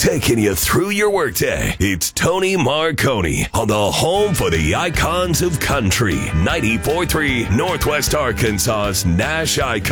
taking you through your workday. It's Tony Marconi on the home for the icons of country. 94.3 Northwest Arkansas's Nash Icon.